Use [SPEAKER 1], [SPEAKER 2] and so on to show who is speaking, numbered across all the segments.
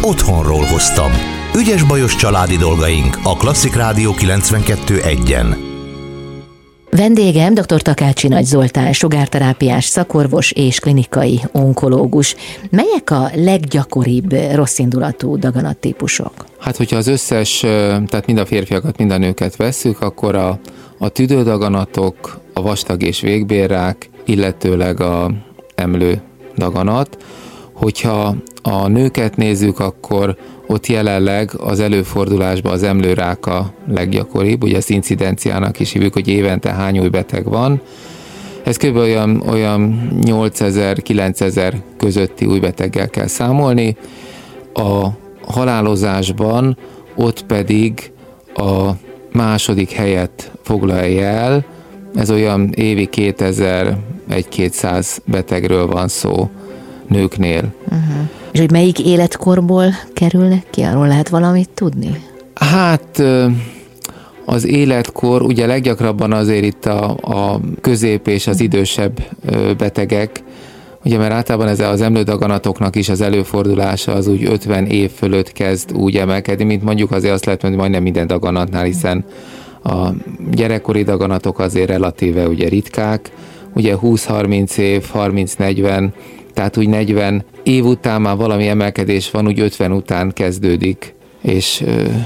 [SPEAKER 1] otthonról hoztam. Ügyes-bajos családi dolgaink a Klasszik Rádió 92.1-en.
[SPEAKER 2] Vendégem dr. Takácsi Nagy Zoltán, sugárterápiás szakorvos és klinikai onkológus. Melyek a leggyakoribb rosszindulatú daganattípusok?
[SPEAKER 3] Hát, hogyha az összes, tehát mind a férfiakat, mind a nőket vesszük, akkor a tüdődaganatok, a vastag- és végbélrák, illetőleg a emlő daganat. Hogyha a nőket nézzük, akkor ott jelenleg az előfordulásban az emlőrák a leggyakoribb, ugye ezt incidenciának is hívjuk, hogy évente hány új beteg van. Ez kb. olyan 8000-9000 közötti új beteggel kell számolni. A halálozásban ott pedig a második helyet foglalja el, ez olyan évi 2000-1200 betegről van szó nőknél.
[SPEAKER 2] És hogy melyik életkorból kerülnek ki, arról lehet valamit tudni?
[SPEAKER 3] Hát az életkor, ugye leggyakrabban azért itt a közép és az idősebb betegek, ugye mert általában ez az emlődaganatoknak is az előfordulása az úgy 50 év fölött kezd úgy emelkedni, mint mondjuk azért azt lehet mondani, majdnem minden daganatnál, hiszen a gyerekkori daganatok azért relatíve ugye ritkák, ugye 20-30 év, 30-40, tehát úgy 40 év után már valami emelkedés van, úgy 50 után kezdődik, és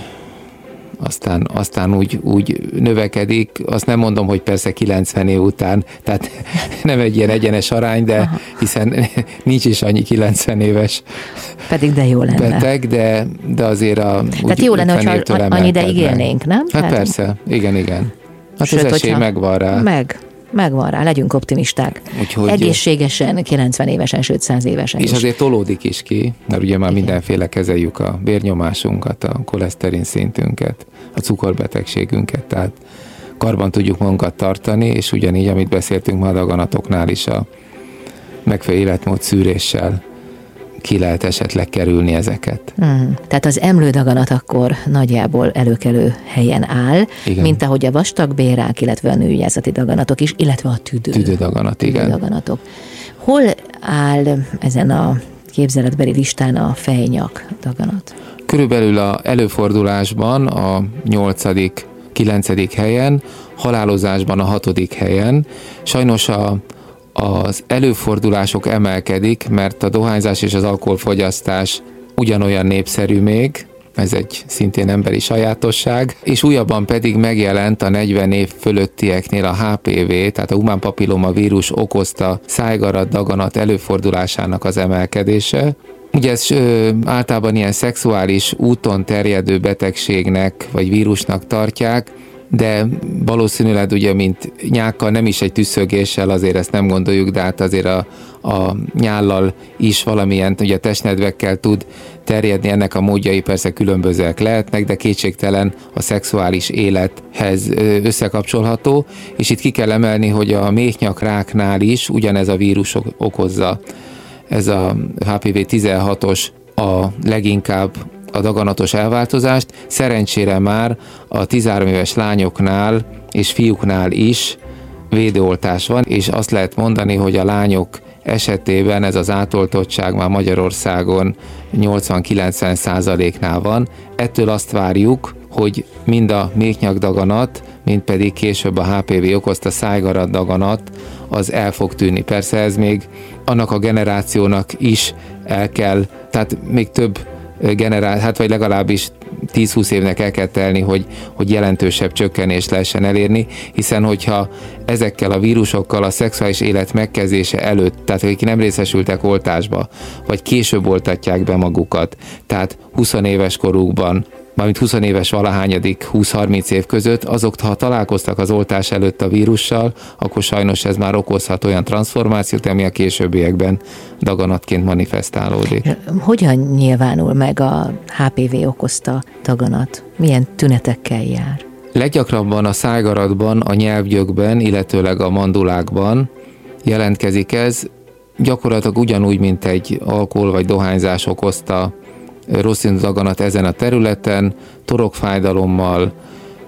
[SPEAKER 3] aztán úgy növekedik. Azt nem mondom, hogy persze 90 év után, tehát nem egy ilyen egyenes arány, de hiszen nincs is annyi 90 éves
[SPEAKER 2] pedig de jó lenne.
[SPEAKER 3] Beteg, de azért
[SPEAKER 2] tehát jó lenne, hogyha annyi ideig élnénk, nem?
[SPEAKER 3] Hát tehát persze, igen. Hát sőt, az esély megvan rá.
[SPEAKER 2] Megvan rá, legyünk optimisták.
[SPEAKER 3] Úgyhogy
[SPEAKER 2] egészségesen, 90 évesen, sőt 100 évesen
[SPEAKER 3] és
[SPEAKER 2] is.
[SPEAKER 3] azért tolódik is ki, mert ugye már mindenféle kezeljük a vérnyomásunkat, a koleszterin szintünket, a cukorbetegségünket, tehát karban tudjuk magunkat tartani, és ugyanígy, amit beszéltünk már a daganatoknál is, a megfelelő életmód szűréssel ki lehet esetleg kerülni ezeket.
[SPEAKER 2] Tehát az emlődaganat akkor nagyjából előkelő helyen áll, igen, mint ahogy a vastagbélrák, illetve a nőgyászati daganatok is, illetve a
[SPEAKER 3] tüdődaganat, igen.
[SPEAKER 2] Tüdődaganatok. Hol áll ezen a képzeletbeli listán a fejnyak daganat?
[SPEAKER 3] Körülbelül az előfordulásban a 8.-9. helyen, halálozásban a 6. helyen. Sajnos az előfordulások emelkedik, mert a dohányzás és az alkoholfogyasztás ugyanolyan népszerű még, ez egy szintén emberi sajátosság, és újabban pedig megjelent a 40 év fölöttieknél a HPV, tehát a humán papilloma vírus okozta szájgarat daganat előfordulásának az emelkedése. Ugye ez általában ilyen szexuális úton terjedő betegségnek vagy vírusnak tartják, de valószínűleg ugye, mint nyákkal, nem is egy tüsszögéssel, azért ezt nem gondoljuk, de hát azért a nyállal is valamilyen ugye testnedvekkel tud terjedni, ennek a módjai persze különbözőek lehetnek, de kétségtelen a szexuális élethez összekapcsolható, és itt ki kell emelni, hogy a méhnyakráknál is ugyanez a vírus okozza. Ez a HPV 16-os a leginkább a daganatos elváltozást. Szerencsére már a 13 éves lányoknál és fiúknál is védőoltás van, és azt lehet mondani, hogy a lányok esetében ez az átoltottság már Magyarországon 80-90%-nál van. Ettől azt várjuk, hogy mind a méhnyakdaganat, mind pedig később a HPV okozta szájgarat daganat az el fog tűnni. Persze ez még annak a generációnak is el kell, tehát még több hát vagy legalábbis 10-20 évnek el kell telni, hogy jelentősebb csökkenést lehessen elérni, hiszen hogyha ezekkel a vírusokkal a szexuális élet megkezdése előtt, tehát akik nem részesültek oltásba, vagy később oltatják be magukat, tehát 20 éves korukban, mármint 20 éves valahányadik 20-30 év között, azok, ha találkoztak az oltás előtt a vírussal, akkor sajnos ez már okozhat olyan transformációt, ami a későbbiekben daganatként manifestálódik.
[SPEAKER 2] Hogyan nyilvánul meg a HPV okozta daganat? Milyen tünetekkel jár?
[SPEAKER 3] Leggyakrabban a szájgaratban, a nyelvgyökben, illetőleg a mandulákban jelentkezik ez, gyakorlatilag ugyanúgy, mint egy alkohol vagy dohányzás okozta rosszindulatú daganat ezen a területen, torokfájdalommal,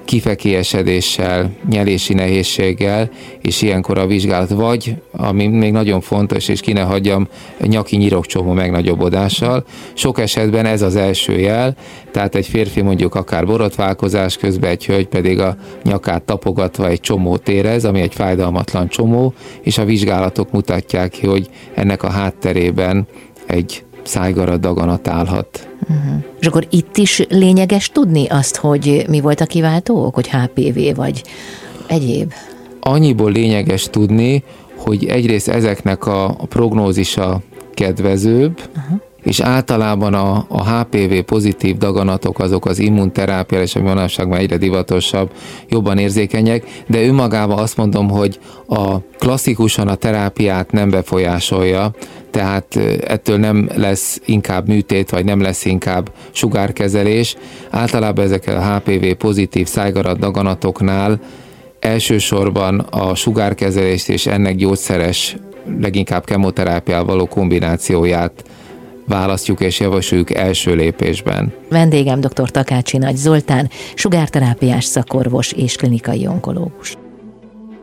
[SPEAKER 3] kifekélyesedéssel, nyelési nehézséggel, és ilyenkor a vizsgálat vagy, ami még nagyon fontos, és ki ne hagyjam, nyaki nyirokcsomó megnagyobbodással. Sok esetben ez az első jel, tehát egy férfi mondjuk akár borotválkozás közben, egy hölgy pedig a nyakát tapogatva egy csomót érez, ami egy fájdalmatlan csomó, és a vizsgálatok mutatják ki, hogy ennek a hátterében egy szájgarat daganat állhat.
[SPEAKER 2] És akkor itt is lényeges tudni azt, hogy mi volt a kiváltó ok, hogy HPV vagy egyéb?
[SPEAKER 3] Annyiból lényeges tudni, hogy egyrészt ezeknek a prognózisa kedvezőbb, és általában a HPV pozitív daganatok azok az immunterápia, és a manapság már egyre divatosabb, jobban érzékenyek, de önmagában azt mondom, hogy a klasszikusan a terápiát nem befolyásolja, tehát ettől nem lesz inkább műtét, vagy nem lesz inkább sugárkezelés. Általában ezekkel a HPV pozitív szájgarat daganatoknál elsősorban a sugárkezelést és ennek gyógyszeres, leginkább kemoterápiával való kombinációját választjuk és javasoljuk első lépésben.
[SPEAKER 2] Vendégem dr. Takácsi Nagy Zoltán, sugárterápiás szakorvos és klinikai onkológus.